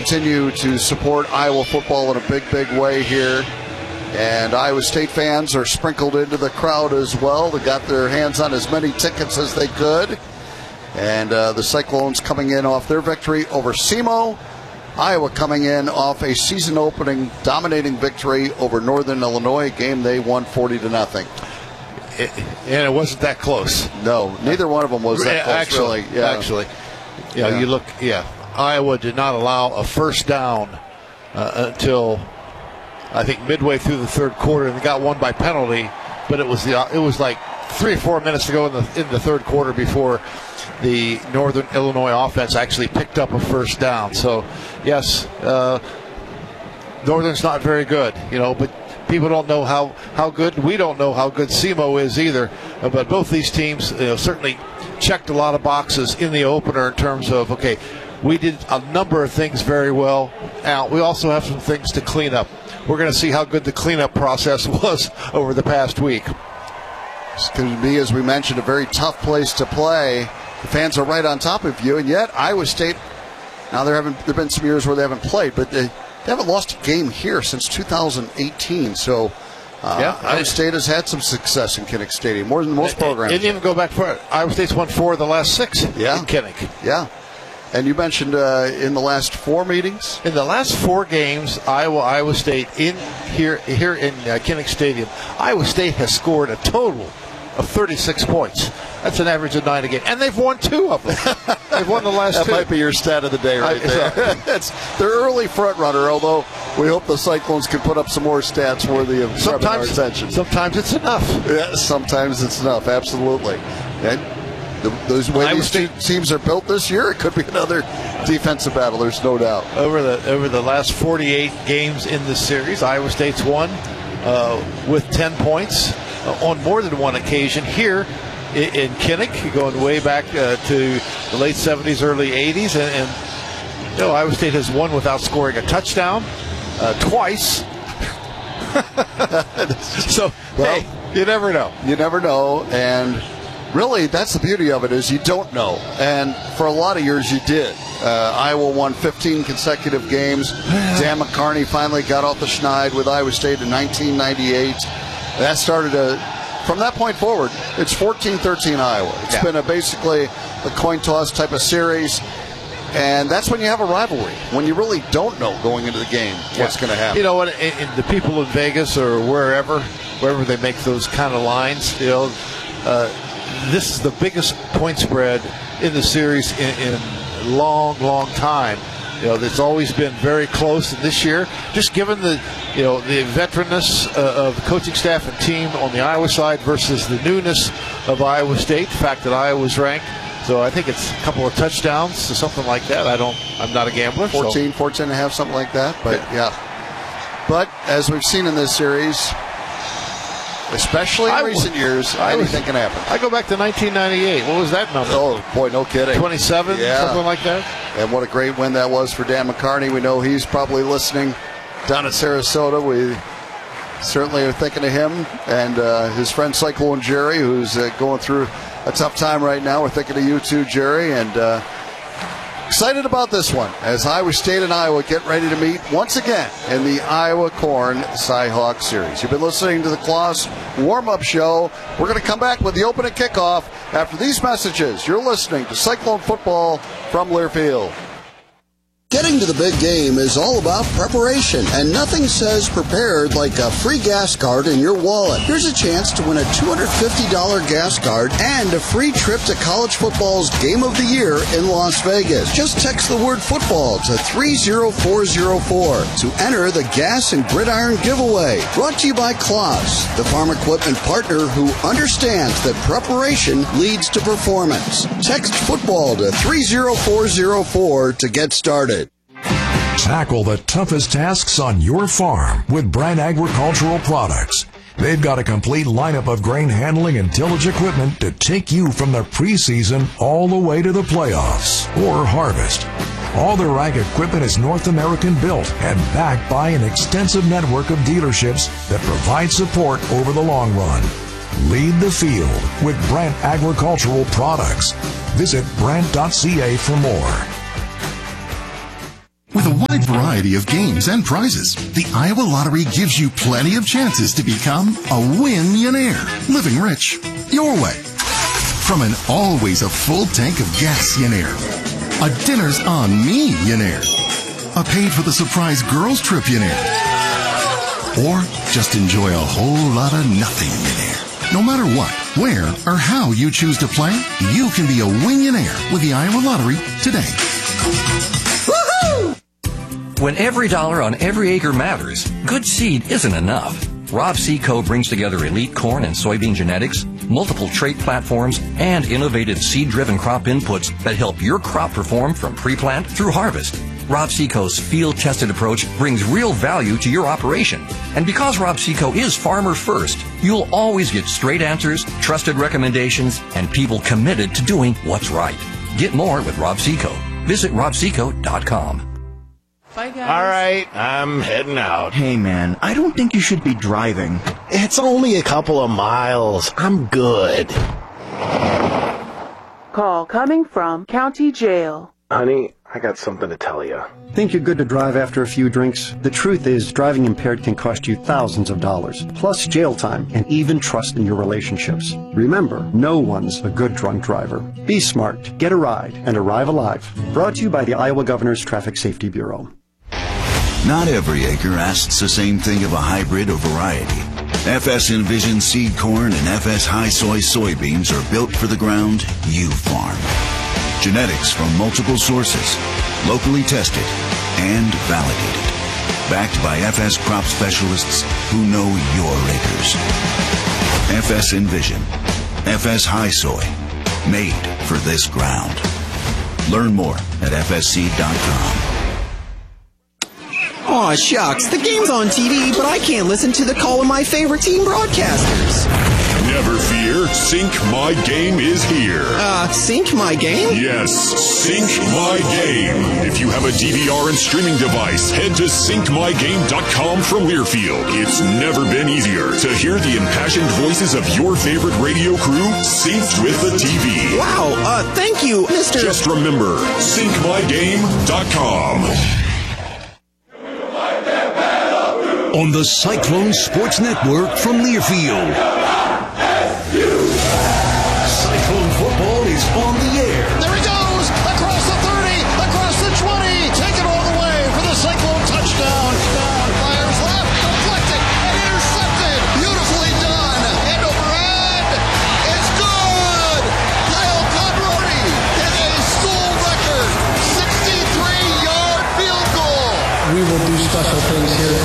continue to support Iowa football in a big, big way here. And Iowa State fans are sprinkled into the crowd as well. They got their hands on as many tickets as they could. And the Cyclones coming in off their victory over SEMO. Iowa coming in off a season-opening dominating victory over Northern Illinois, a game they won 40-0. And it wasn't that close. No, neither one of them was that close, really. Yeah. Actually, you look, Iowa did not allow a first down until I think midway through the third quarter, and they got one by penalty. But it was like 3 or 4 minutes to go in the third quarter before the Northern Illinois offense actually picked up a first down. So, yes, Northern's not very good, but people don't know how good. We don't know how good SEMO is either. But both these teams certainly checked a lot of boxes in the opener in terms of, okay, we did a number of things very well. Now, we also have some things to clean up. We're going to see how good the cleanup process was over the past week. It's going to be, as we mentioned, a very tough place to play. The fans are right on top of you, and yet Iowa State, now there have been some years where they haven't played, but they haven't lost a game here since 2018. So Iowa State has had some success in Kinnick Stadium, more than most programs. Didn't even go back far. Iowa State's won 4 of the last 6 in Kinnick. Yeah. And you mentioned in the last 4 meetings? In the last 4 games, Iowa State here in Kinnick Stadium, Iowa State has scored a total of 36 points. That's an average of 9 a game. And they've won 2 of them. They've won the last 2. That might be your stat of the day right there. They're early front runner, although we hope the Cyclones can put up some more stats worthy of our attention. Sometimes it's enough. Yeah, sometimes it's enough, absolutely. And those way these two teams are built this year, it could be another defensive battle, there's no doubt. Over the last 48 games in this series, Iowa State's won with 10 points on more than one occasion here in Kinnick, going way back to the late 70s, early 80s. And Iowa State has won without scoring a touchdown twice. So, hey, you never know. You never know, and really, that's the beauty of it, is you don't know. And for a lot of years, you did. Iowa won 15 consecutive games. Dan McCarney finally got off the schneid with Iowa State in 1998. That started from that point forward, it's 14-13 Iowa. It's been basically a coin toss type of series. And that's when you have a rivalry, when you really don't know going into the game what's going to happen. You know what? The people in Vegas or wherever they make those kind of lines, this is the biggest point spread in the series in a long, long time. It's always been very close. And this year, just given the veteranness of the coaching staff and team on the Iowa side versus the newness of Iowa State, the fact that Iowa's ranked. So I think it's a couple of touchdowns or something like that. I'm not a gambler. 14 and a half, something like that. But But as we've seen in this series, especially in recent years, anything can happen. I go back to 1998. What was that number? Oh, boy, no kidding. 27, something like that? And what a great win that was for Dan McCarney. We know he's probably listening down at Sarasota. We certainly are thinking of him and his friend Cyclone Jerry, who's going through a tough time right now. We're thinking of you too, Jerry, and excited about this one as Iowa State and Iowa get ready to meet once again in the Iowa Corn Cyhawk Series. You've been listening to the Claus Warm-Up Show. We're going to come back with the opening kickoff after these messages. You're listening to Cyclone Football from Learfield. Getting to the big game is all about preparation, and nothing says prepared like a free gas card in your wallet. Here's a chance to win a $250 gas card and a free trip to college football's Game of the Year in Las Vegas. Just text the word football to 30404 to enter the Gas and Gridiron giveaway. Brought to you by Claus, the farm equipment partner who understands that preparation leads to performance. Text football to 30404 to get started. Tackle the toughest tasks on your farm with Brand Agricultural Products. They've got a complete lineup of grain handling and tillage equipment to take you from the preseason all the way to the playoffs or harvest. All their ag equipment is North American built and backed by an extensive network of dealerships that provide support over the long run. Lead the field with Brand Agricultural Products. Visit Brand.ca for more. With a wide variety of games and prizes. The Iowa Lottery gives you plenty of chances to become a win-millionaire, living rich your way. From an always a full tank of gas-millionaire, a dinner's on me-millionaire, a paid for the surprise girls trip-millionaire, or just enjoy a whole lot of nothing-millionaire. No matter what, where, or how you choose to play, you can be a win-millionaire with the Iowa Lottery today. Woohoo! When every dollar on every acre matters, good seed isn't enough. Rob Seco brings together elite corn and soybean genetics, multiple trait platforms, and innovative seed-driven crop inputs that help your crop perform from pre-plant through harvest. Rob Seco's field-tested approach brings real value to your operation. And because Rob Seco is farmer first, you'll always get straight answers, trusted recommendations, and people committed to doing what's right. Get more with Rob Seco. Visit robseco.com. Bye, guys. All right, I'm heading out. Hey, man, I don't think you should be driving. It's only a couple of miles. I'm good. Call coming from County Jail. Honey, I got something to tell you. Think you're good to drive after a few drinks? The truth is, driving impaired can cost you thousands of dollars, plus jail time and even trust in your relationships. Remember, no one's a good drunk driver. Be smart, get a ride, and arrive alive. Brought to you by the Iowa Governor's Traffic Safety Bureau. Not every acre asks the same thing of a hybrid or variety. FS Envision seed corn and FS High Soy soybeans are built for the ground you farm. Genetics from multiple sources, locally tested and validated. Backed by FS crop specialists who know your acres. FS Envision, FS High Soy, made for this ground. Learn more at fsseed.com. Aw, shucks, the game's on TV, but I can't listen to the call of my favorite team broadcasters. Never fear, Sync My Game is here. Sync My Game? Yes, Sync My Game. If you have a DVR and streaming device, head to syncmygame.com from Learfield. It's never been easier to hear the impassioned voices of your favorite radio crew synced with the TV. Wow, thank you, Mr. Just remember, syncmygame.com. On the Cyclone Sports Network from Learfield. Cyclone football is on the air. There he goes! Across the 30, across the 20, taken all the way for the Cyclone touchdown. Fires left, deflected, and intercepted. Beautifully done. End over end. It's good! Kyle Conroy hit a school record 63-yard field goal. We will do special things here.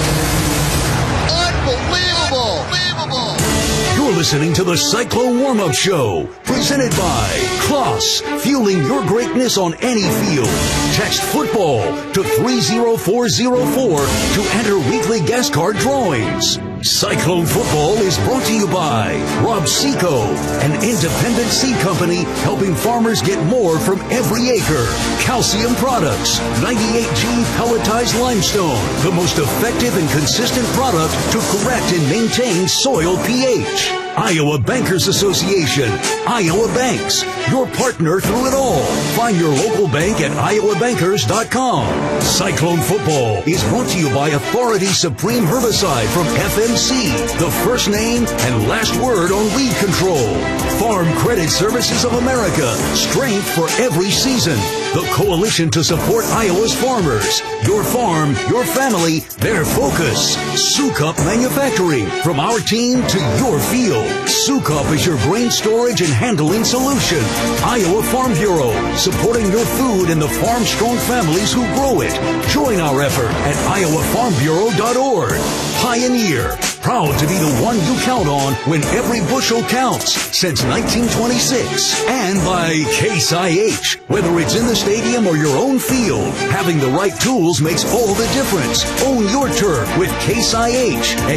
You're listening to the Cyclone Warm-Up Show, presented by Kloss, fueling your greatness on any field. Text football to 30404 to enter weekly guest card drawings. Cyclone Football is brought to you by Rob Seco, an independent seed company helping farmers get more from every acre. Calcium Products, 98G pelletized limestone, the most effective and consistent product to correct and maintain soil pH. Iowa Bankers Association, Iowa Banks, your partner through it all. Find your local bank at iowabankers.com. Cyclone Football is brought to you by Authority Supreme Herbicide from FMC, the first name and last word on weed control. Farm Credit Services of America, strength for every season. The coalition to support Iowa's farmers. Your farm, your family, their focus. Sukup Manufacturing, from our team to your field. Sukup is your grain storage and handling solution. Iowa Farm Bureau, supporting your food and the farm-strong families who grow it. Join our effort at iowafarmbureau.org. Pioneer, proud to be the one you count on when every bushel counts since 1926. And by Case IH, whether it's in the stadium or your own field, having the right tools makes all the difference. Own your turf with Case IH at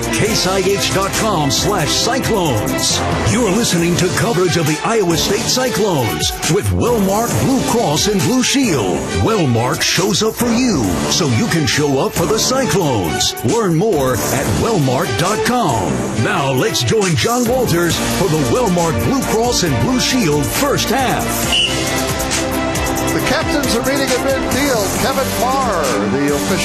caseih.com/cyclones. You're listening to coverage of the Iowa State Cyclones with Wellmark Blue Cross and Blue Shield. Wellmark shows up for you so you can show up for the Cyclones. Learn more at wellmark.com. Now let's join John Walters for the Wellmark Blue Cross and Blue Shield first half. The captains are meeting at midfield. Kevin Marr, the official